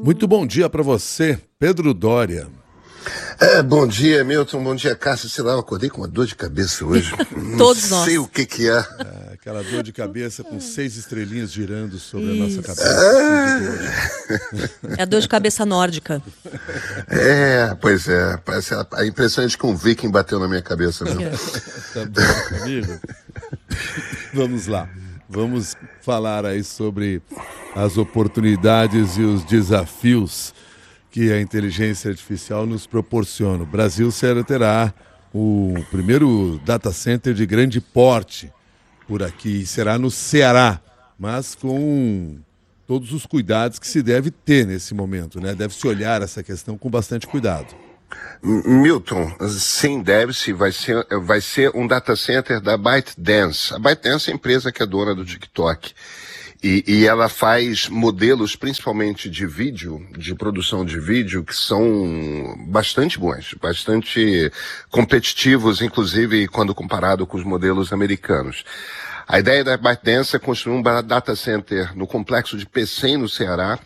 Muito bom dia para você, Pedro Doria. Bom dia, Milton, bom dia, Cássio. Sei lá, eu acordei com uma dor de cabeça hoje. Todos Não sei nós. o que é. Aquela dor de cabeça com 6 estrelinhas girando sobre a nossa cabeça. É a dor de cabeça nórdica. Pois é. Parece a impressão de que um viking bateu na minha cabeça mesmo. Tá bom, amigo? Vamos lá. Vamos falar aí sobre as oportunidades e os desafios que a inteligência artificial nos proporciona. O Brasil terá o primeiro data center de grande porte por aqui, será no Ceará, mas com todos os cuidados que se deve ter nesse momento, né? Deve-se olhar essa questão com bastante cuidado. Milton, sim, deve-se, vai ser um data center da ByteDance. A ByteDance é a empresa que é dona do TikTok. E ela faz modelos, principalmente de vídeo, de produção de vídeo, que são bastante bons, bastante competitivos, inclusive quando comparado com os modelos americanos. A ideia da ByteDance é construir um data center no complexo de Pecém, no Ceará,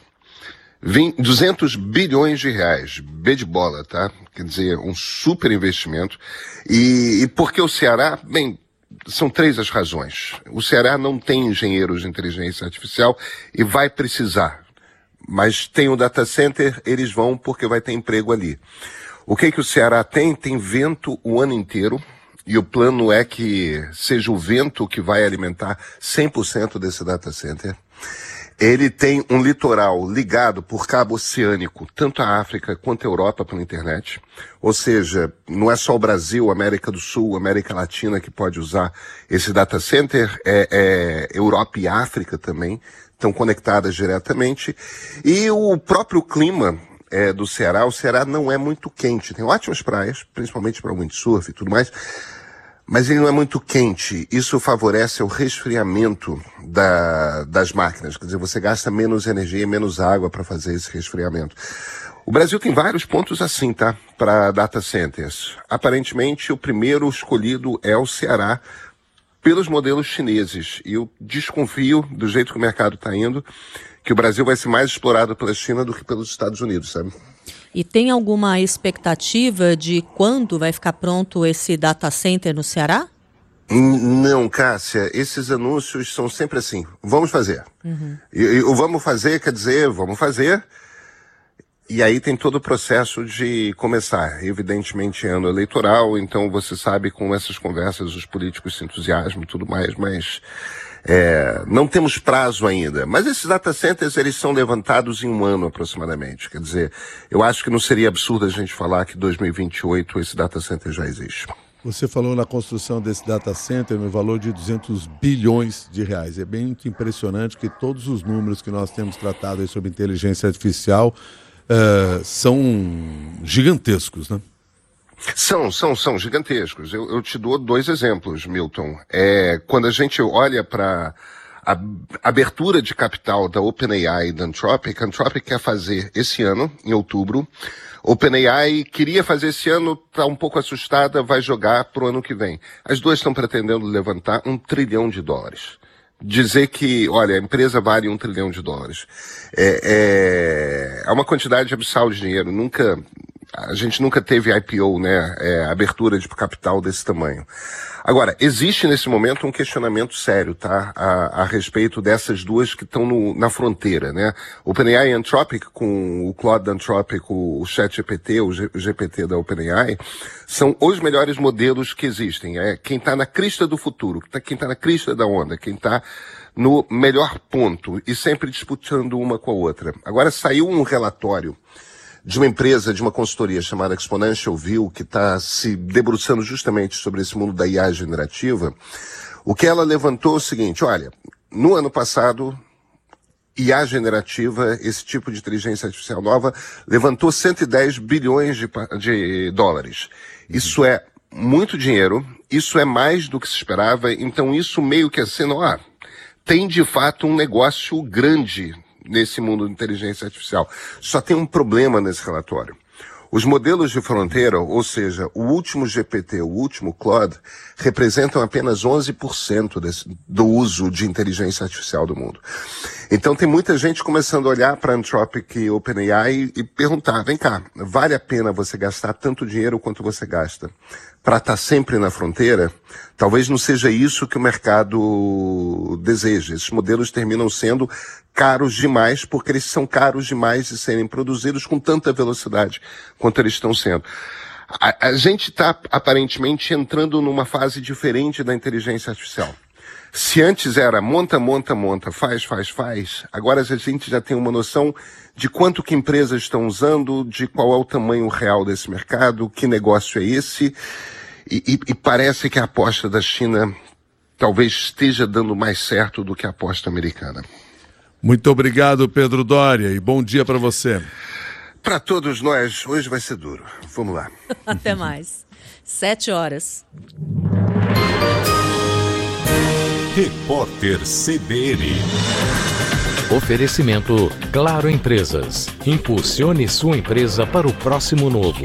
200 bilhões de reais, B de bola, tá? Quer dizer, um super investimento. E por que o Ceará? Bem, são 3 as razões. O Ceará não tem engenheiros de inteligência artificial e vai precisar. Mas tem o data center, eles vão porque vai ter emprego ali. O que o Ceará tem? Tem vento o ano inteiro. E o plano é que seja o vento que vai alimentar 100% desse data center. Ele tem um litoral ligado por cabo oceânico, tanto à África quanto à Europa pela internet. Ou seja, não é só o Brasil, América do Sul, América Latina que pode usar esse data center, Europa e África também estão conectadas diretamente. E o próprio clima do Ceará, o Ceará não é muito quente, tem ótimas praias, principalmente para windsurf e tudo mais, mas ele não é muito quente. Isso favorece o resfriamento das máquinas. Quer dizer, você gasta menos energia e menos água para fazer esse resfriamento. O Brasil tem vários pontos assim, tá? Para data centers. Aparentemente, o primeiro escolhido é o Ceará, pelos modelos chineses. E eu desconfio, do jeito que o mercado está indo, que o Brasil vai ser mais explorado pela China do que pelos Estados Unidos, sabe? E tem alguma expectativa de quando vai ficar pronto esse data center no Ceará? Não, Cássia, esses anúncios são sempre assim, vamos fazer. E o vamos fazer quer dizer, vamos fazer, e aí tem todo o processo de começar. Evidentemente, ano eleitoral, então você sabe, com essas conversas os políticos se entusiasmam e tudo mais, mas não temos prazo ainda. Mas esses data centers, eles são levantados em um ano aproximadamente. Quer dizer, eu acho que não seria absurdo a gente falar que em 2028 esse data center já existe. Você falou na construção desse data center no valor de 200 bilhões de reais. É bem muito impressionante que todos os números que nós temos tratado aí sobre inteligência artificial são gigantescos, né? São gigantescos. Eu te dou 2 exemplos, Milton. Quando a gente olha para a abertura de capital da OpenAI e da Anthropic, a Anthropic quer fazer esse ano, em outubro. OpenAI queria fazer esse ano, está um pouco assustada, vai jogar para o ano que vem. As duas estão pretendendo levantar $1 trilhão. Dizer que, olha, a empresa vale $1 trilhão. É uma quantidade abissal de dinheiro. A gente nunca teve IPO, né? Abertura de capital desse tamanho. Agora, existe nesse momento um questionamento sério, tá? A respeito dessas duas que estão na fronteira, né? OpenAI e Anthropic, com o Claude da Anthropic, o ChatGPT, o GPT da OpenAI, são os melhores modelos que existem. É quem está na crista do futuro, quem está na crista da onda, quem está no melhor ponto e sempre disputando uma com a outra. Agora, saiu um relatório de uma empresa, de uma consultoria chamada Exponential View, que está se debruçando justamente sobre esse mundo da IA generativa. O que ela levantou é o seguinte: olha, no ano passado, IA generativa, esse tipo de inteligência artificial nova, levantou 110 bilhões de dólares. Isso é muito dinheiro, isso é mais do que se esperava, então isso meio que assim, tem de fato um negócio grande nesse mundo de inteligência artificial. Só tem um problema nesse relatório. Os modelos de fronteira, ou seja, o último GPT, o último Claude, representam apenas 11% do uso de inteligência artificial do mundo. Então tem muita gente começando a olhar para a Anthropic e OpenAI e perguntar, vem cá, vale a pena você gastar tanto dinheiro quanto você gasta para estar sempre na fronteira? Talvez não seja isso que o mercado deseja. Esses modelos terminam sendo caros demais porque eles são caros demais de serem produzidos com tanta velocidade quanto eles estão sendo. A gente está aparentemente entrando numa fase diferente da inteligência artificial. Se antes era monta, faz, agora a gente já tem uma noção de quanto que empresas estão usando, de qual é o tamanho real desse mercado, que negócio é esse, e parece que a aposta da China talvez esteja dando mais certo do que a aposta americana. Muito obrigado, Pedro Doria, e bom dia para você. Para todos nós, hoje vai ser duro. Vamos lá. Até mais. 7h. Repórter CBN. Oferecimento Claro Empresas. Impulsione sua empresa para o próximo novo.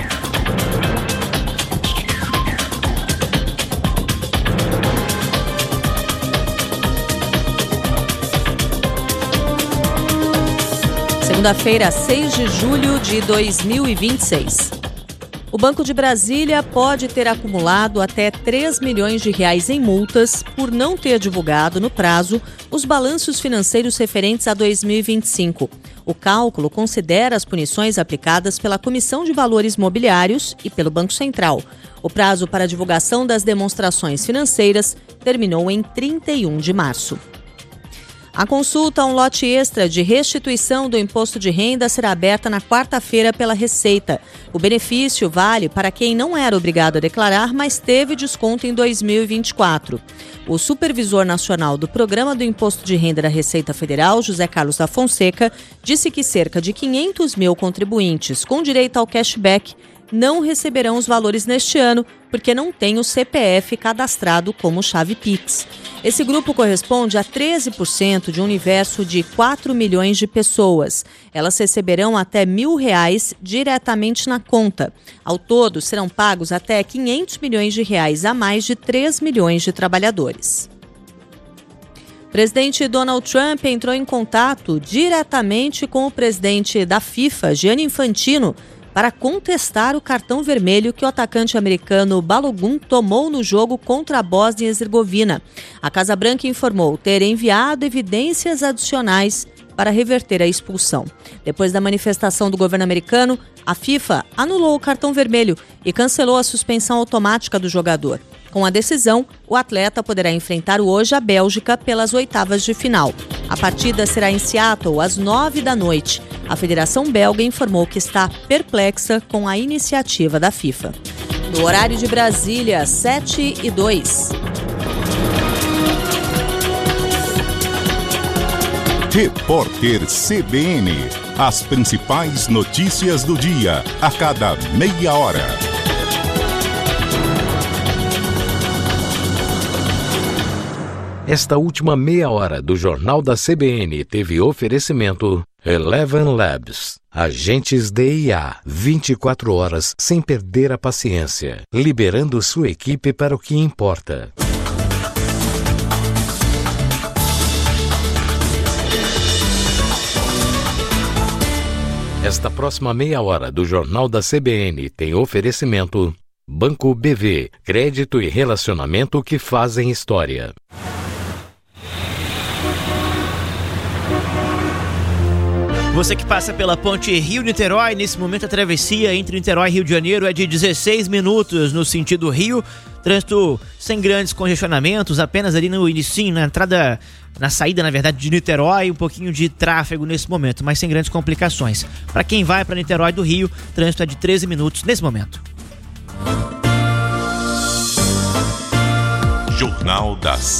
Segunda-feira, 6 de julho de 2026. O Banco de Brasília pode ter acumulado até R$3 milhões em multas por não ter divulgado no prazo os balanços financeiros referentes a 2025. O cálculo considera as punições aplicadas pela Comissão de Valores Mobiliários e pelo Banco Central. O prazo para a divulgação das demonstrações financeiras terminou em 31 de março. A consulta a um lote extra de restituição do imposto de renda será aberta na quarta-feira pela Receita. O benefício vale para quem não era obrigado a declarar, mas teve desconto em 2024. O supervisor nacional do Programa do Imposto de Renda da Receita Federal, José Carlos da Fonseca, disse que cerca de 500 mil contribuintes com direito ao cashback não receberão os valores neste ano porque não tem o CPF cadastrado como chave Pix. Esse grupo corresponde a 13% de um universo de 4 milhões de pessoas. Elas receberão até R$1.000 diretamente na conta. Ao todo, serão pagos até R$500 milhões a mais de 3 milhões de trabalhadores. O presidente Donald Trump entrou em contato diretamente com o presidente da FIFA, Gianni Infantino, para contestar o cartão vermelho que o atacante americano Balogun tomou no jogo contra a Bósnia e Herzegovina. A Casa Branca informou ter enviado evidências adicionais para reverter a expulsão. Depois da manifestação do governo americano, a FIFA anulou o cartão vermelho e cancelou a suspensão automática do jogador. Com a decisão, o atleta poderá enfrentar hoje a Bélgica pelas oitavas de final. A partida será em Seattle, às 21h. A Federação Belga informou que está perplexa com a iniciativa da FIFA. No horário de Brasília, 7h02. Repórter CBN. As principais notícias do dia, a cada meia hora. Esta última meia hora do Jornal da CBN teve oferecimento Eleven Labs. Agentes de IA, 24 horas sem perder a paciência, liberando sua equipe para o que importa. Esta próxima meia hora do Jornal da CBN tem oferecimento Banco BV, crédito e relacionamento que fazem história. Você que passa pela ponte Rio-Niterói, nesse momento a travessia entre Niterói e Rio de Janeiro é de 16 minutos no sentido Rio. Trânsito sem grandes congestionamentos, apenas ali no inicinho, na saída, na verdade, de Niterói, um pouquinho de tráfego nesse momento, mas sem grandes complicações. Para quem vai para Niterói do Rio, trânsito é de 13 minutos nesse momento. Jornal da